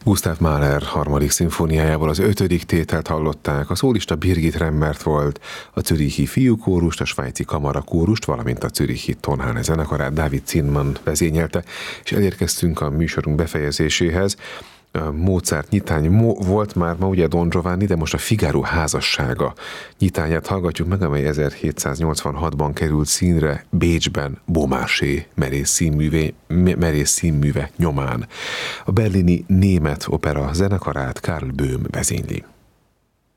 Gustav Mahler harmadik szimfóniájából az 5. tételt hallották, a szólista Birgit Remmert volt, a zürichi fiúkórust, a svájci kamarakórust, valamint a zürichi Tonhalle zenekarát David Zinman vezényelte, és elérkeztünk a műsorunk befejezéséhez. Mozart nyitány volt már ma ugye Don Giovanni, de most a Figaro házassága nyitányát hallgatjuk meg, amely 1786-ban került színre Bécsben Beaumarchais merész színműve nyomán. A berlini Német Opera zenekarát Karl Böhm vezényli.